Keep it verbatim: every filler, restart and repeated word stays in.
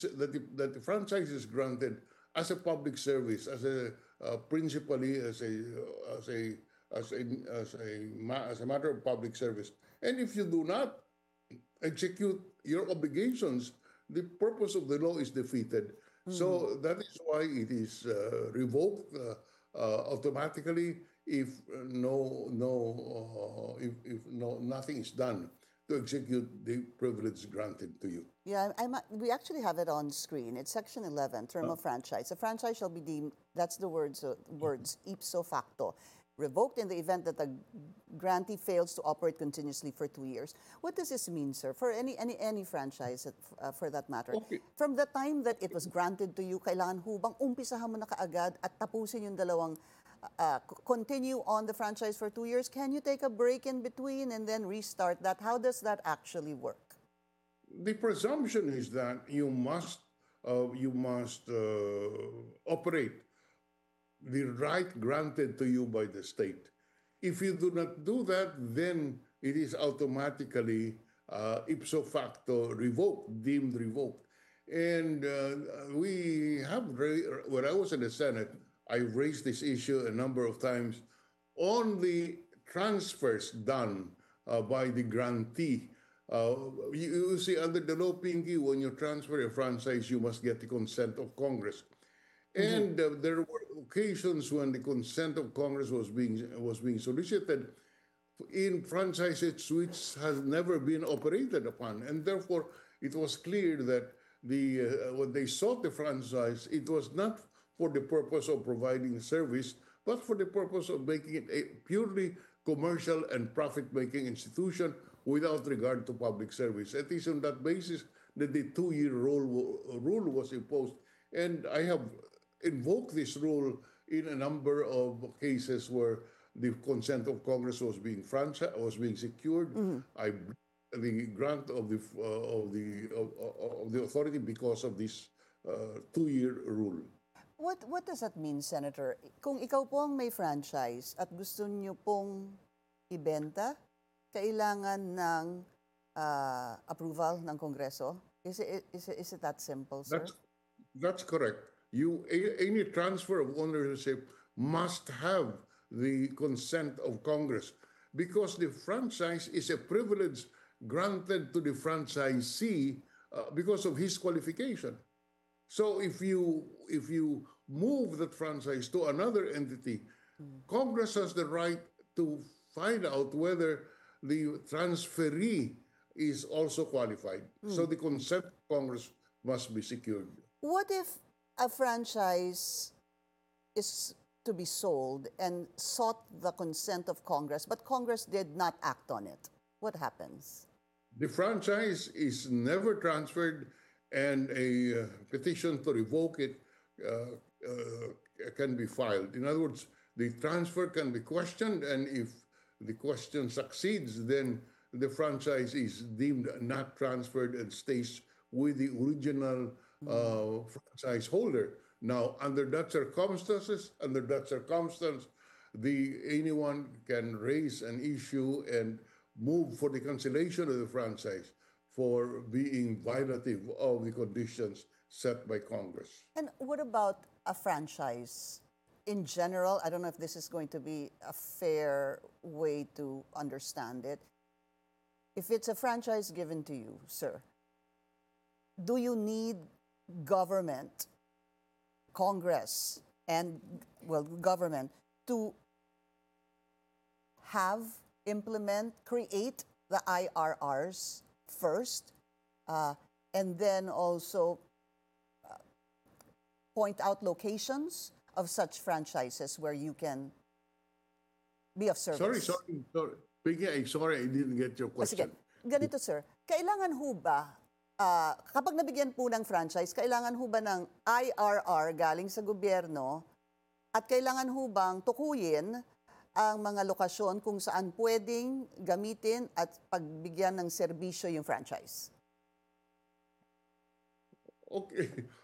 that the, that the franchise is granted as a public service, as a uh, principally as a as a as a as a ma- as a matter of public service. And if you do not execute your obligations, the purpose of the law is defeated. Mm-hmm. So that is why it is uh, revoked uh, uh, automatically if uh, no no uh, if, if no nothing is done to execute the privilege granted to you. Yeah, I'm, I'm- we actually have it on screen. It's Section eleven, term Uh, of franchise. A franchise shall be deemed, that's the words, uh, words ipso facto, revoked in the event that the grantee fails to operate continuously for two years. What does this mean, sir, for any any any franchise that, uh, for that matter? okay. From the time that it was granted to you, kailangan ho bang umpisahan mo na kaagad at tapusin yung dalawang uh, c- continue on the franchise for two years? Can you take a break in between and then restart that? How does that actually work? The presumption is that you must uh, you must uh, operate the right granted to you by the state. If you do not do that, then it is automatically uh, ipso facto revoked, deemed revoked. And uh, we have, ra- when I was in the Senate, I raised this issue a number of times on the transfers done uh, by the grantee. Uh, you, you see, under the law, Pinky, when you transfer a franchise, you must get the consent of Congress. Mm-hmm. And uh, there were occasions when the consent of Congress was being was being solicited in franchises which has never been operated upon, and therefore it was clear that the uh, when they sought the franchise, it was not for the purpose of providing service, but for the purpose of making it a purely commercial and profit-making institution without regard to public service. It is on that basis that the two-year rule rule was imposed, and I have invoked this rule in a number of cases where the consent of Congress was being franchise was being secured. Mm-hmm. I the grant of the uh, of the of, of the authority because of this uh, two-year rule. What what does that mean, Senator? Kung ikaw po ang may franchise at gusto niyo pong ibenta, kailangan ng ah, approval ng Kongreso? Is it, is it, is it that simple, sir? That's that's correct. You a- any transfer of ownership must have the consent of Congress because the franchise is a privilege granted to the franchisee uh, because of his qualification. So if you if you move that franchise to another entity, Congress has the right to find out whether the transferee is also qualified. So the consent of Congress must be secured. What if a franchise is to be sold and sought the consent of Congress, but Congress did not act on it? What happens? The franchise is never transferred, and a uh, petition to revoke it uh, uh, can be filed. In other words, the transfer can be questioned, and if the question succeeds, then the franchise is deemed not transferred and stays with the original uh, franchise holder. Now, under that circumstances, under that circumstance, the anyone can raise an issue and move for the cancellation of the franchise for being violative of the conditions set by Congress. And what about a franchise in general? I don't know if this is going to be a fair way to understand it. If it's a franchise given to you, sir, do you need government, Congress, and, well, government to have, implement, create the I R Rs first, uh, and then also point out locations of such franchises where you can be of service? Sorry, sorry, sorry. Piggy, I'm sorry I didn't get your O sige, question. ganito sir, kailangan ho ba, ah, kapag nabigyan po ng franchise, kailangan ho ba ng I R R galing sa gobyerno at kailangan ho bang tukuyin ang mga lokasyon kung saan pwedeng gamitin at pagbigyan ng serbisyo yung franchise? Okay.